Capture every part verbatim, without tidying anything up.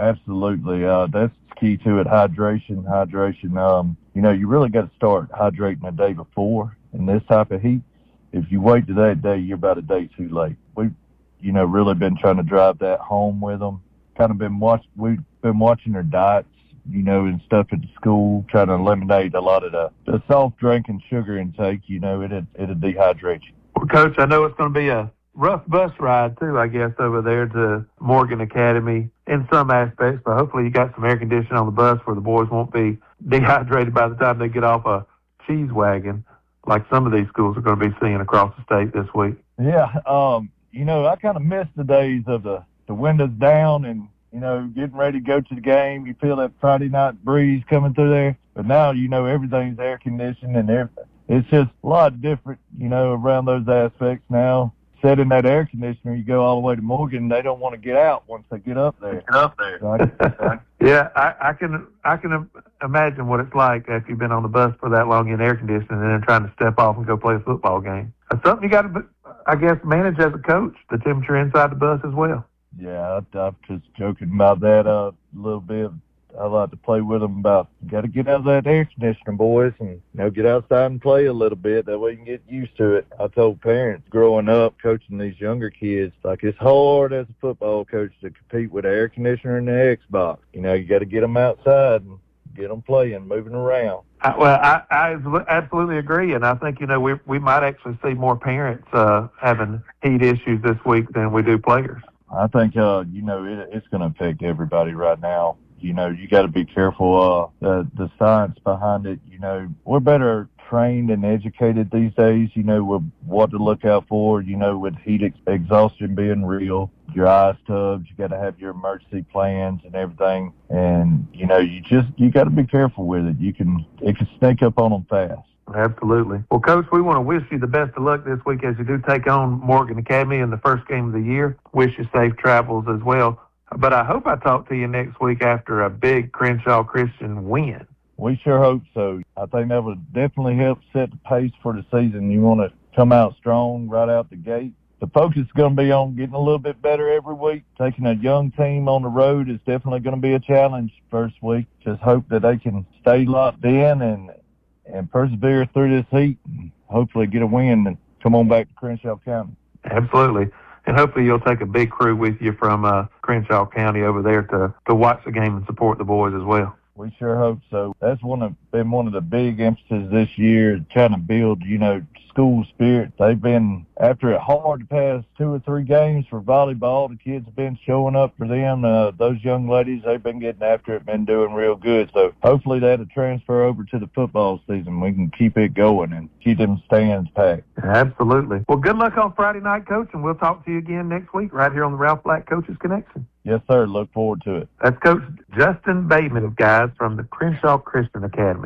Absolutely. Uh, that's key to it. Hydration, hydration. Um, you know, you really got to start hydrating the day before. In this type of heat, if you wait to that day, you're about a day too late. We've, you know, really been trying to drive that home with them. Kind of been watch. We've been watching their diets, you know, and stuff at the school, trying to eliminate a lot of the, the soft drink and sugar intake. You know, it'll, it'll dehydrate you. Well, Coach, I know it's going to be a rough bus ride, too, I guess, over there to Morgan Academy in some aspects, but hopefully you got some air conditioning on the bus where the boys won't be dehydrated by the time they get off a cheese wagon like some of these schools are going to be seeing across the state this week. Yeah, um, you know, I kind of miss the days of the, the windows down and, you know, getting ready to go to the game. You feel that Friday night breeze coming through there. But now, you know, everything's air conditioned and everything. It's just a lot different, you know, around those aspects now. Set in that air conditioner, you go all the way to Morgan, they don't want to get out once they get up there. Get up there. So I, yeah, I, I can I can imagine what it's like after you've been on the bus for that long in air conditioning and then trying to step off and go play a football game. It's something you got to, I guess, manage as a coach, the temperature inside the bus as well. Yeah, I, I'm just joking about that uh, a little bit. I like to play with them about, got to get out of that air conditioner, boys, and, you know, get outside and play a little bit. That way you can get used to it. I told parents growing up, coaching these younger kids, like it's hard as a football coach to compete with the air conditioner and the Xbox. You know, you got to get them outside and get them playing, moving around. I, well, I, I absolutely agree, and I think, you know, we we might actually see more parents uh, having heat issues this week than we do players. I think, uh, you know, it, it's going to affect everybody right now. You know, you got to be careful. Uh, the, the science behind it, you know, we're better trained and educated these days, you know, with what to look out for, you know, with heat ex- exhaustion being real, your ice tubs, you got to have your emergency plans and everything. And, you know, you just, you got to be careful with it. You can, it can sneak up on them fast. Absolutely. Well, Coach, we want to wish you the best of luck this week as you do take on Morgan Academy in the first game of the year. Wish you safe travels as well. But I hope I talk to you next week after a big Crenshaw Christian win. We sure hope so. I think that would definitely help set the pace for the season. You want to come out strong right out the gate. The focus is going to be on getting a little bit better every week. Taking a young team on the road is definitely going to be a challenge first week. Just hope that they can stay locked in and and persevere through this heat and hopefully get a win and come on back to Crenshaw County. Absolutely. And hopefully you'll take a big crew with you from uh, Crenshaw County over there to, to watch the game and support the boys as well. We sure hope so. That's one of been one of the big emphases this year, trying to build, you know, school spirit. They've been after it hard the past two or three games for volleyball. The kids have been showing up for them. Uh, those young ladies, they've been getting after it, been doing real good. So hopefully that'll transfer over to the football season. We can keep it going and keep them stands packed. Absolutely. Well, good luck on Friday night, Coach, and we'll talk to you again next week right here on the Ralph Black Coaches Connection. Yes, sir. Look forward to it. That's Coach Justin Bateman, guys, from the Crenshaw Christian Academy.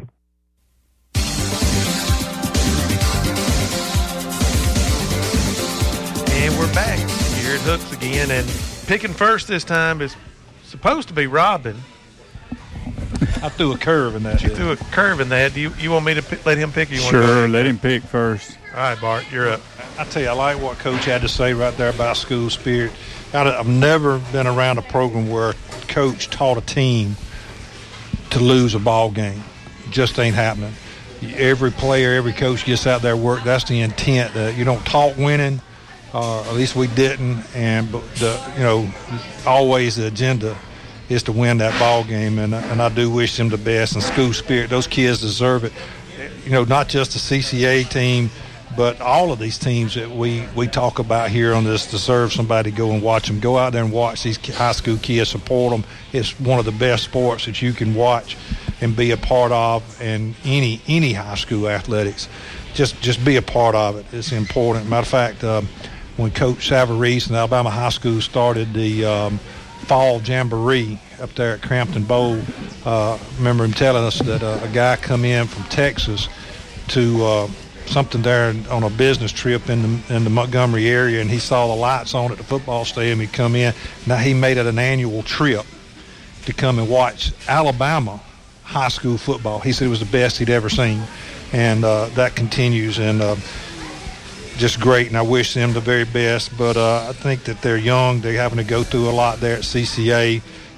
And we're back here at Hooks again, and picking first this time is supposed to be Robin. I threw a curve in that. You threw a curve in that. Do you, you want me to p- let him pick, or you want sure, to go let him pick first. All right, Bart, you're up. I tell you, I like what Coach had to say right there about school spirit. I've never been around a program where a coach taught a team to lose a ball game. It just ain't happening. Every player, every coach gets out there work. That's the intent. Uh, you don't talk winning, or at least we didn't. And the you know, always the agenda is to win that ball game. And and I do wish them the best. And school spirit, those kids deserve it. You know, not just the C C A team, but all of these teams that we, we talk about here on this deserve somebody to go and watch them. Go out there and watch these high school kids, support them. It's one of the best sports that you can watch and be a part of in any any high school athletics. Just just be a part of it. It's important. Matter of fact, uh, when Coach Savarese and Alabama High School started the um, fall jamboree up there at Crampton Bowl, uh, I remember him telling us that uh, a guy come in from Texas to uh, – something there on a business trip in the in the Montgomery area, and he saw the lights on at the football stadium. He'd come in. Now he made it an annual trip to come and watch Alabama high school football. He said it was the best he'd ever seen, and uh, that continues, and uh, just great, and I wish them the very best. But uh, I think that they're young. They're having to go through a lot there at C C A.